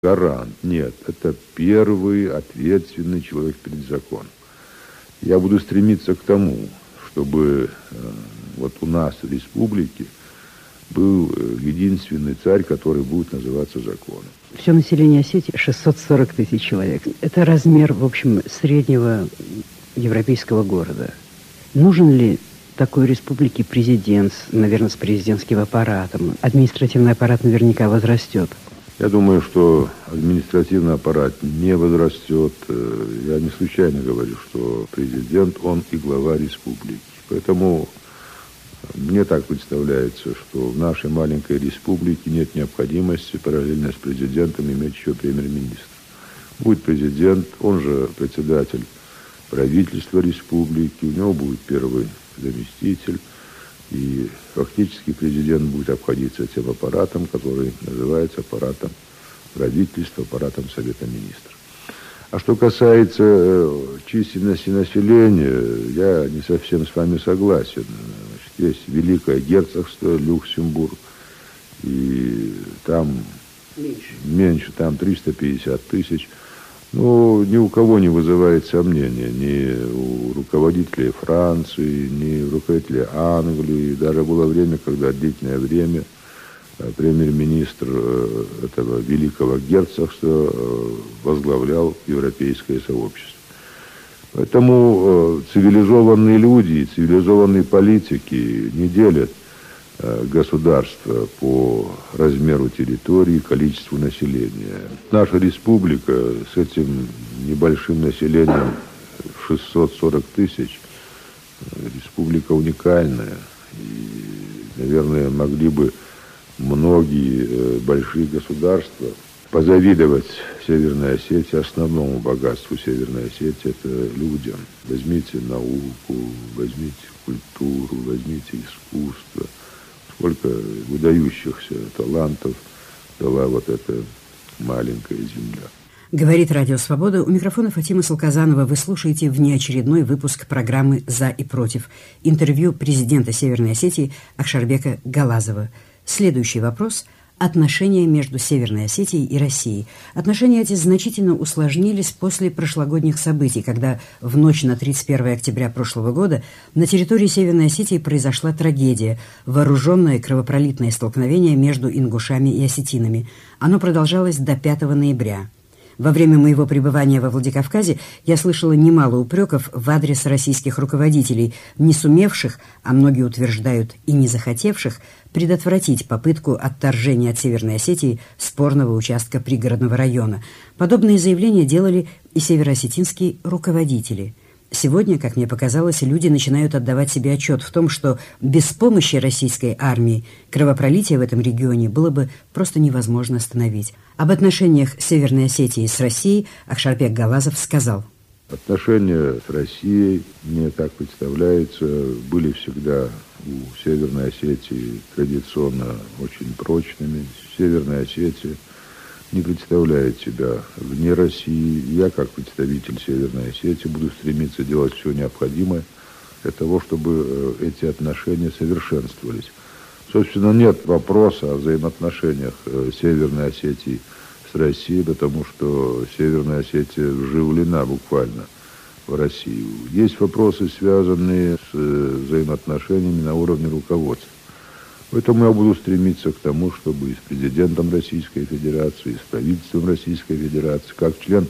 гарант. Нет, это первый ответственный человек перед законом. Я буду стремиться к тому, чтобы вот у нас в республике был единственный царь, который будет называться законом. Все население Осетии 640 тысяч человек. Это размер, в общем, среднего европейского города. Нужен ли такой республике президент, наверное, с президентским аппаратом? Административный аппарат наверняка возрастет. Я думаю, что административный аппарат не возрастет. Я не случайно говорю, что президент, он и глава республики. Поэтому мне так представляется, что в нашей маленькой республике нет необходимости параллельно с президентом иметь еще премьер-министра. Будет президент, он же председатель правительства республики, у него будет первый заместитель, и фактически президент будет обходиться тем аппаратом, который называется аппаратом правительства, аппаратом Совета Министров. А что касается численности населения, я не совсем с вами согласен. Значит, есть Великое Герцогство Люксембург, и там меньше, там 350 тысяч. Но ни у кого не вызывает сомнения, ни у руководителей Франции, ни у руководителей Англии. Даже было время, когда длительное время премьер-министр этого Великого Герцогства возглавлял европейское сообщество. Поэтому цивилизованные люди и цивилизованные политики не делят государства по размеру территории, количеству населения. Наша республика с этим небольшим населением в 640 тысяч, республика уникальная. И, наверное, могли бы многие большие государства позавидовать Северной Осетии, основному богатству Северной Осетии, это людям. Возьмите науку, возьмите культуру, возьмите искусство. Сколько выдающихся талантов дала вот эта маленькая земля. Говорит Радио Свобода. У микрофона Фатима Салказанова. Вы слушаете внеочередной выпуск программы «За и против». Интервью президента Северной Осетии Акшарбека Галазова. Следующий вопрос – отношения между Северной Осетией и Россией. Отношения эти значительно усложнились после прошлогодних событий, когда в ночь на 31 октября прошлого года на территории Северной Осетии произошла трагедия – вооруженное кровопролитное столкновение между ингушами и осетинами. Оно продолжалось до 5 ноября. Во время моего пребывания во Владикавказе я слышала немало упреков в адрес российских руководителей, не сумевших, а многие утверждают и не захотевших, предотвратить попытку отторжения от Северной Осетии спорного участка пригородного района. Подобные заявления делали и североосетинские руководители. Сегодня, как мне показалось, люди начинают отдавать себе отчет в том, что без помощи российской армии кровопролитие в этом регионе было бы просто невозможно остановить. Об отношениях Северной Осетии с Россией Акшарбек Галазов сказал: отношения с Россией, мне так представляется, были всегда у Северной Осетии традиционно очень прочными. Северная Осетия не представляет себя вне России. Я, как представитель Северной Осетии, буду стремиться делать все необходимое для того, чтобы эти отношения совершенствовались. Собственно, нет вопроса о взаимоотношениях Северной Осетии с Россией, потому что Северная Осетия вживлена буквально в Россию. Есть вопросы, связанные с взаимоотношениями на уровне руководства. Поэтому я буду стремиться к тому, чтобы и с президентом Российской Федерации, и с правительством Российской Федерации, как член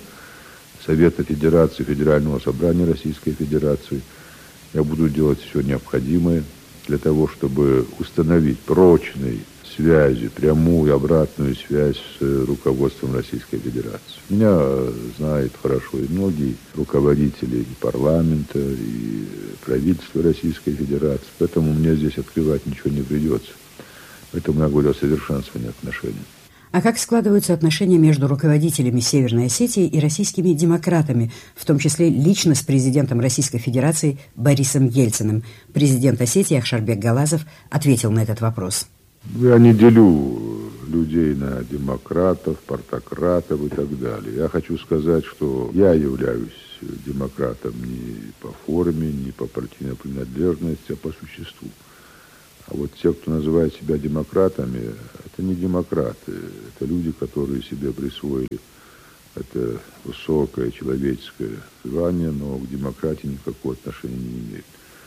Совета Федерации, Федерального собрания Российской Федерации, я буду делать все необходимое для того, чтобы установить прочные связи, прямую и обратную связь с руководством Российской Федерации. Меня знают хорошо и многие руководители и парламента, и правительства Российской Федерации, поэтому мне здесь открывать ничего не придется. Поэтому я говорю о совершенствовании отношений. А как складываются отношения между руководителями Северной Осетии и российскими демократами, в том числе лично с президентом Российской Федерации Борисом Ельциным? Президент Осетии Акшарбек Галазов ответил на этот вопрос. Я не делю людей на демократов, партократов и так далее. Я хочу сказать, что я являюсь демократом не по форме, не по партийной принадлежности, а по существу. А вот те, кто называет себя демократами, это не демократы, это люди, которые себе присвоили это высокое человеческое звание, но к демократии никакого отношения не имеют.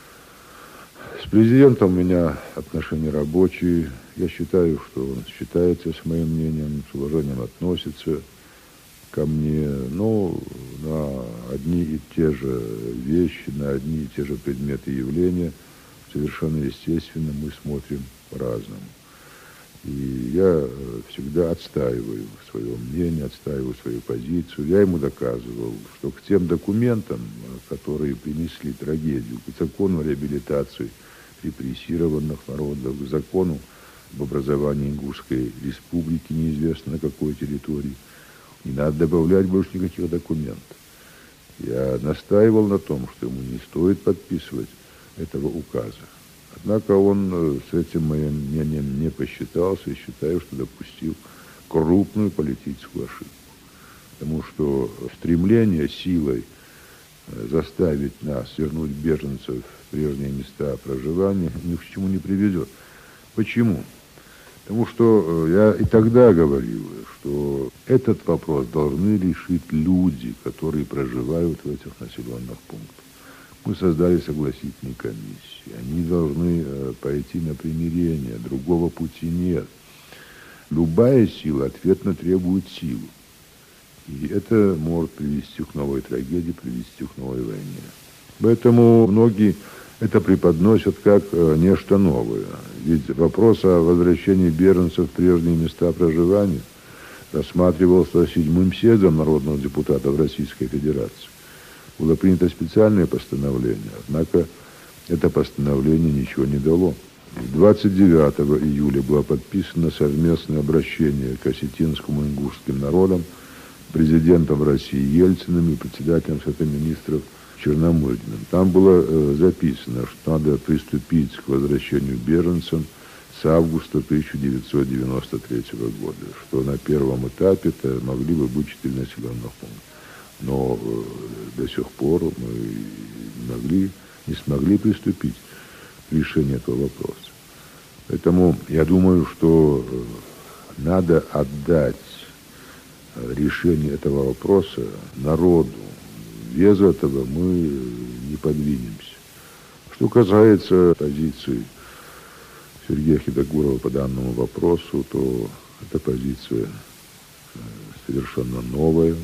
С президентом у меня отношения рабочие. Я считаю, что он считается с моим мнением, с уважением относится ко мне, но на одни и те же вещи, на одни и те же предметы и явления совершенно естественно мы смотрим по-разному. И я всегда отстаиваю свое мнение, отстаиваю свою позицию. Я ему доказывал, что к тем документам, которые принесли трагедию, к закону о реабилитации репрессированных народов, к закону об образовании Ингушской республики, неизвестно на какой территории, не надо добавлять больше никаких документов. Я настаивал на том, что ему не стоит подписывать этого указа. Однако он с этим моим мнением не посчитался и считаю, что допустил крупную политическую ошибку. Потому что стремление силой заставить нас вернуть беженцев в прежние места проживания ни к чему не приведет. Почему? Потому что я и тогда говорил, что этот вопрос должны решить люди, которые проживают в этих населенных пунктах. Мы создали согласительные комиссии. Они должны пойти на примирение. Другого пути нет. Любая сила ответно требует силу. И это может привести к новой трагедии, привести к новой войне. Поэтому многие это преподносят как нечто новое. Ведь вопрос о возвращении беженцев в прежние места проживания рассматривался 7-м съездом народных депутатов Российской Федерации. Было принято специальное постановление, однако это постановление ничего не дало. 29 июля было подписано совместное обращение к осетинскому и ингушским народам президентом России Ельциным и председателем Совета министров Черномырдиным. Там было записано, что надо приступить к возвращению беженцам с августа 1993 года, что на первом этапе это могли бы быть 4 населенных пункта. Но до сих пор мы не смогли приступить к решению этого вопроса. Поэтому я думаю, что надо отдать решение этого вопроса народу. Без этого мы не подвинемся. Что касается позиции Сергея Хидагурова по данному вопросу, то эта позиция совершенно новая.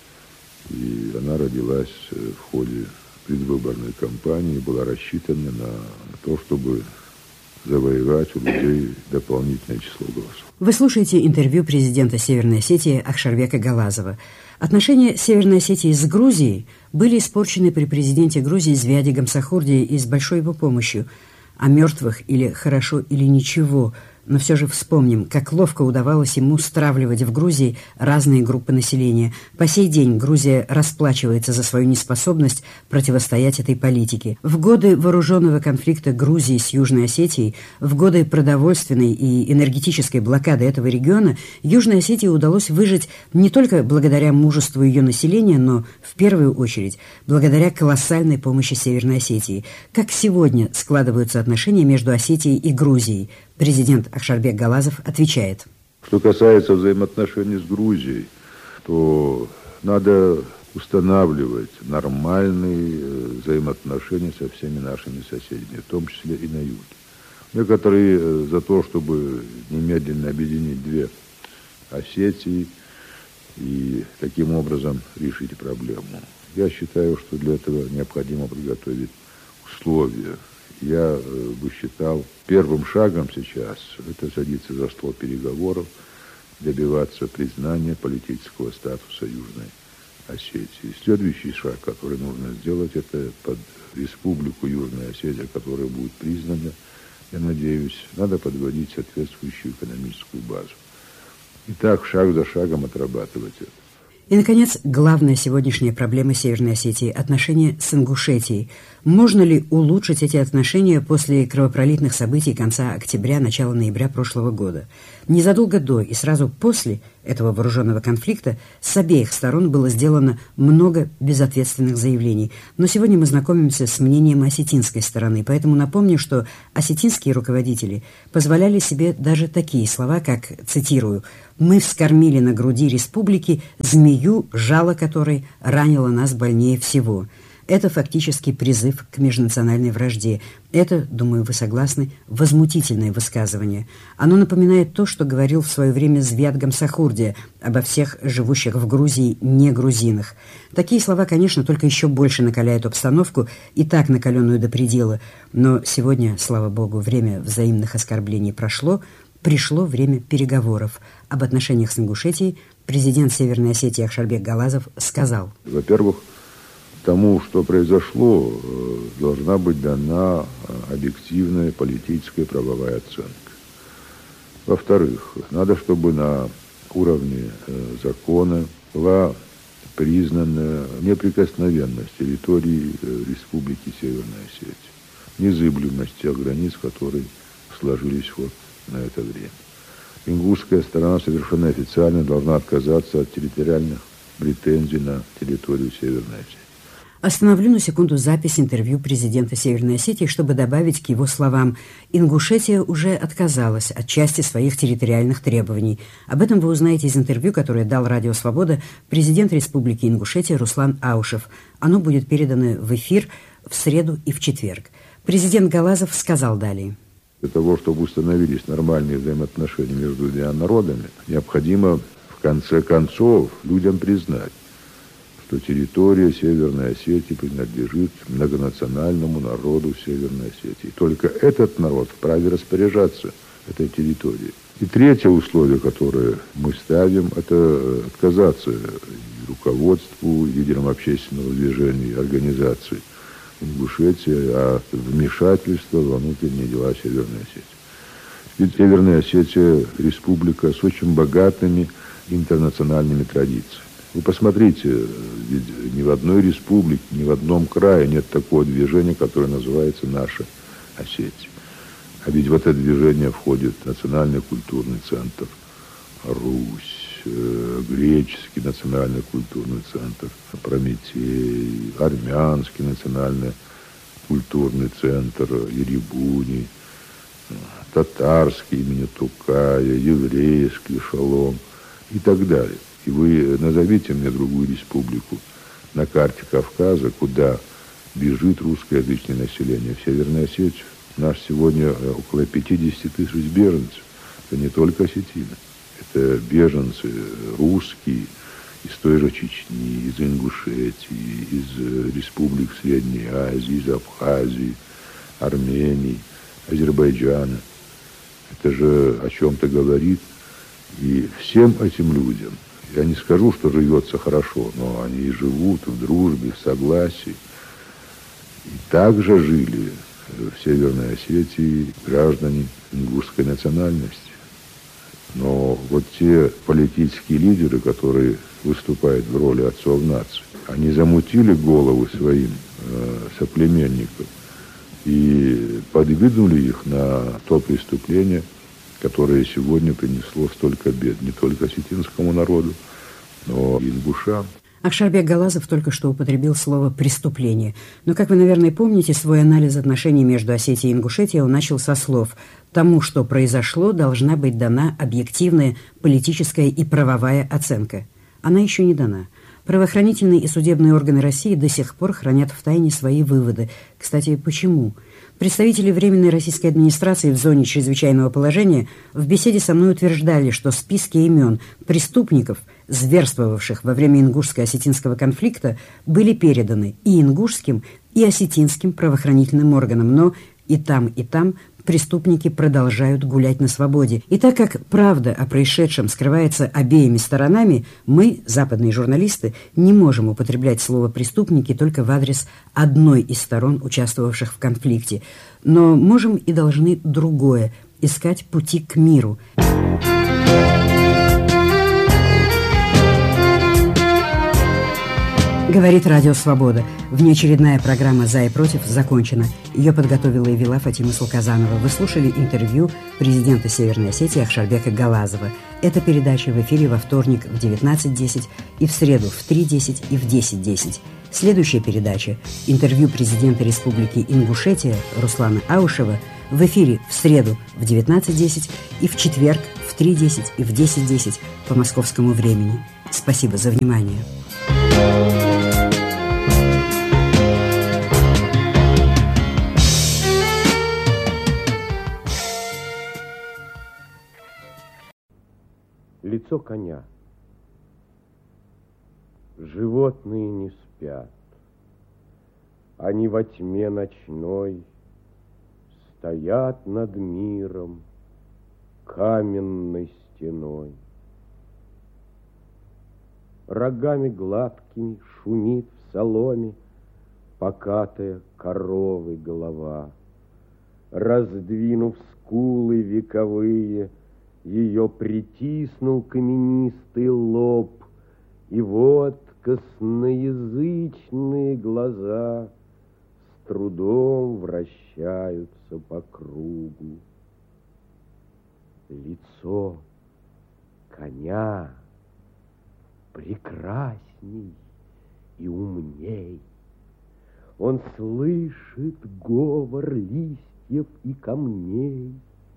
И она родилась в ходе предвыборной кампании, была рассчитана на то, чтобы завоевать у людей дополнительное число голосов. Вы слушаете интервью президента Северной Осетии Акшарбека Галазова. Отношения Северной Осетии с Грузией были испорчены при президенте Грузии Звяде Гамсахурдии и с большой его помощью. О мертвых или хорошо, или ничего, но все же вспомним, как ловко удавалось ему стравливать в Грузии разные группы населения. По сей день Грузия расплачивается за свою неспособность противостоять этой политике. В годы вооруженного конфликта Грузии с Южной Осетией, в годы продовольственной и энергетической блокады этого региона, Южной Осетии удалось выжить не только благодаря мужеству ее населения, но в первую очередь благодаря колоссальной помощи Северной Осетии. Как сегодня складываются отношения между Осетией и Грузией? Президент Акшарбек Галазов отвечает. Что касается взаимоотношений с Грузией, то надо устанавливать нормальные взаимоотношения со всеми нашими соседями, в том числе и на юге. Некоторые за то, чтобы немедленно объединить 2 Осетии и таким образом решить проблему. Я считаю, что для этого необходимо подготовить условия. Я бы считал, первым шагом сейчас это садиться за стол переговоров, добиваться признания политического статуса Южной Осетии. Следующий шаг, который нужно сделать, это под республику Южная Осетия, которая будет признана, я надеюсь, надо подводить соответствующую экономическую базу. И так шаг за шагом отрабатывать это. И, наконец, главная сегодняшняя проблема Северной Осетии – отношения с Ингушетией. Можно ли улучшить эти отношения после кровопролитных событий конца октября, начала ноября прошлого года? Незадолго до и сразу после этого вооруженного конфликта с обеих сторон было сделано много безответственных заявлений. Но сегодня мы знакомимся с мнением осетинской стороны, поэтому напомню, что осетинские руководители позволяли себе даже такие слова, как, цитирую, «Мы вскормили на груди республики змею, жало которой ранило нас больнее всего». Это фактически призыв к межнациональной вражде. Это, думаю, вы согласны, возмутительное высказывание. Оно напоминает то, что говорил в свое время Звят Гамсахурдия обо всех живущих в Грузии не грузинах. Такие слова, конечно, только еще больше накаляют обстановку, и так накаленную до предела. Но сегодня, слава богу, время взаимных оскорблений прошло, пришло время переговоров. Об отношениях с Ингушетией президент Северной Осетии Ахшарбек Галазов сказал. Во-первых, тому, что произошло, должна быть дана объективная политическая правовая оценка. Во-вторых, надо, чтобы на уровне закона была признана неприкосновенность территории Республики Северная Осетия, незыблемость тех границ, которые сложились вот на это время. Ингушская сторона совершенно официально должна отказаться от территориальных претензий на территорию Северной Осетии. Остановлю на секунду запись интервью президента Северной Осетии, чтобы добавить к его словам. Ингушетия уже отказалась от части своих территориальных требований. Об этом вы узнаете из интервью, которое дал Радио Свобода президент Республики Ингушетия Руслан Аушев. Оно будет передано в эфир в среду и в четверг. Президент Галазов сказал далее. Для того, чтобы установились нормальные взаимоотношения между двумя народами, необходимо в конце концов людям признать, что территория Северной Осетии принадлежит многонациональному народу Северной Осетии. Только этот народ вправе распоряжаться этой территорией. И третье условие, которое мы ставим, это отказаться и руководству, лидерам общественного движения и организаций Ингушетии от вмешательства во внутренние дела Северной Осетии. Ведь Северная Осетия – республика с очень богатыми интернациональными традициями. Вы посмотрите, ведь ни в одной республике, ни в одном крае нет такого движения, которое называется «Наша Осетия». А ведь в это движение входит Национальный культурный центр «Русь», Греческий национальный культурный центр «Прометей», Армянский национальный культурный центр «Еребуни», Татарский имени Тукая, Еврейский «Шалом» и так далее. И вы назовите мне другую республику на карте Кавказа, куда бежит русскоязычное население. В Северной Осетии у нас сегодня около 50 тысяч беженцев. Это не только осетины. Это беженцы русские из той же Чечни, из Ингушетии, из республик Средней Азии, из Абхазии, Армении, Азербайджана. Это же о чем-то говорит. И всем этим людям, я не скажу, что живется хорошо, но они живут в дружбе, в согласии. И также жили в Северной Осетии граждане ингушской национальности. Но вот те политические лидеры, которые выступают в роли отцов нации, они замутили головы своим соплеменникам и подвинули их на то преступление, которое сегодня принесло столько бед не только осетинскому народу, но и ингушам. Ахшарбек Галазов только что употребил слово «преступление». Но, как вы, наверное, помните, свой анализ отношений между Осетией и Ингушетией он начал со слов: «Тому, что произошло, должна быть дана объективная политическая и правовая оценка». Она еще не дана. Правоохранительные и судебные органы России до сих пор хранят в тайне свои выводы. Кстати, почему? Представители Временной российской администрации в зоне чрезвычайного положения в беседе со мной утверждали, что списки имен преступников, зверствовавших во время ингушско-осетинского конфликта, были переданы и ингушским, и осетинским правоохранительным органам, но и там преступники продолжают гулять на свободе. И так как правда о происшедшем скрывается обеими сторонами, мы, западные журналисты, не можем употреблять слово «преступники» только в адрес одной из сторон, участвовавших в конфликте. Но можем и должны другое – искать пути к миру. Говорит Радио Свобода. Внеочередная программа «За и против» закончена. Ее подготовила и вела Фатима Сулказанова. Вы слушали интервью президента Северной Осетии Ахшарбека Галазова. Эта передача в эфире во вторник в 19:10 и в среду в 3:10 и в 10:10. Следующая передача – интервью президента Республики Ингушетия Руслана Аушева в эфире в среду в 19:10 и в четверг в 3:10 и в 10:10 по московскому времени. Спасибо за внимание. Лицо коня. Животные не спят. Они во тьме ночной стоят над миром каменной стеной. Рогами гладкими шумит в соломе покатая коровы голова. Раздвинув скулы вековые, ее притиснул каменистый лоб, и вот косноязычные глаза с трудом вращаются по кругу. Лицо коня прекрасней и умней. Он слышит говор листьев и камней.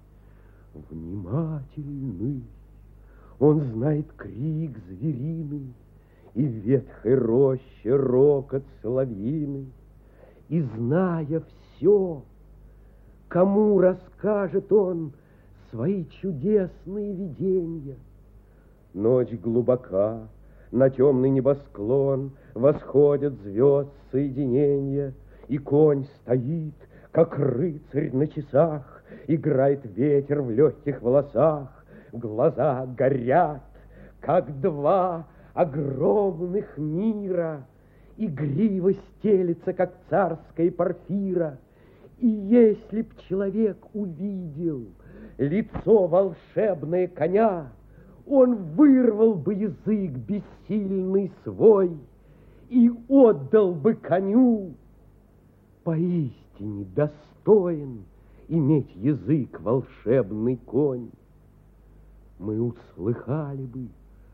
Внимательный, он знает крик звериный и в ветхой роще рокот соловьиный. И, зная все, кому расскажет он свои чудесные видения? Ночь глубока, на темный небосклон восходят звезд соединения, и конь стоит, как рыцарь на часах. Играет ветер в легких волосах, глаза горят, как два огромных мира, и грива стелется, как царская порфира. И если б человек увидел лицо волшебное коня, он вырвал бы язык бессильный свой и отдал бы коню. Поистине достоин иметь язык волшебный конь. Мы услыхали бы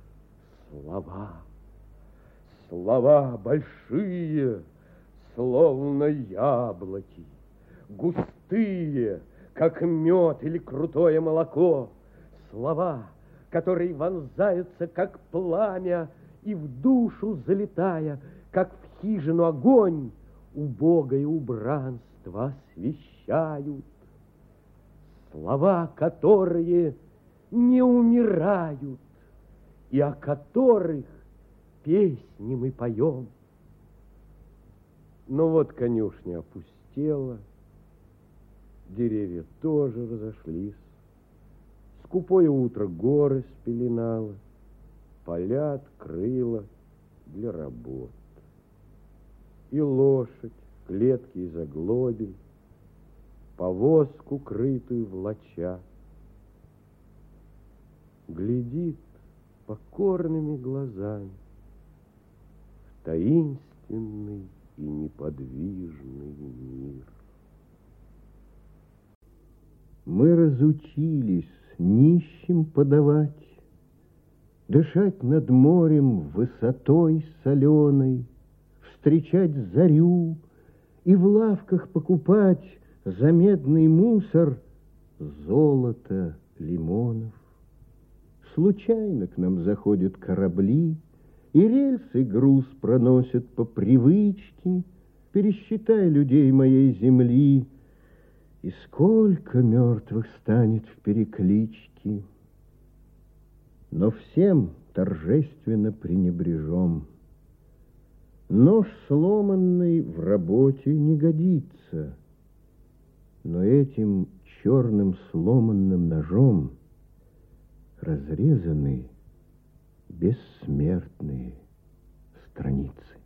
слова большие, словно яблоки, густые, как мед или крутое молоко, слова, которые вонзаются, как пламя, и в душу залетая, как в хижину огонь, убогое убранство освещают. Слова, которые не умирают, и о которых песни мы поем. Но вот конюшня опустела, деревья тоже разошлись, скупое утро горы спеленало, поля открыло для работ. И лошадь, клетки из оглобель, повозку, крытую влача, глядит покорными глазами в таинственный и неподвижный мир. Мы разучились нищим подавать, дышать над морем высотой соленой, встречать зарю и в лавках покупать за медный мусор золото лимонов. Случайно к нам заходят корабли, и рельсы груз проносят по привычке. Пересчитай людей моей земли, и сколько мертвых станет в перекличке. Но всем торжественно пренебрежем. Нож сломанный в работе не годится, но этим черным сломанным ножом разрезаны бессмертные страницы.